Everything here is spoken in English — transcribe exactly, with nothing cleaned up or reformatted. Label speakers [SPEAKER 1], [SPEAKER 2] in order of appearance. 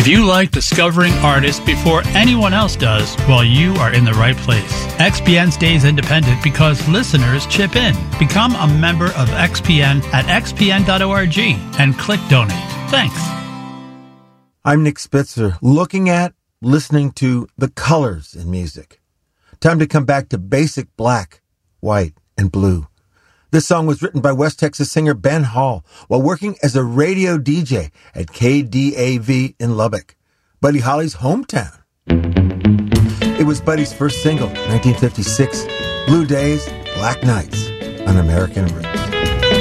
[SPEAKER 1] If you like discovering artists before anyone else does, well, you are in the right place. X P N stays independent because listeners chip in. Become a member of X P N at x p n dot org and click donate. Thanks.
[SPEAKER 2] I'm Nick Spitzer, looking at, listening to the colors in music. Time to come back to basic black, white, and blue. This song was written by West Texas singer Ben Hall while working as a radio D J at K D A V in Lubbock, Buddy Holly's hometown. It was Buddy's first single, nineteen fifty-six, Blue Days, Black Nights on American Roots.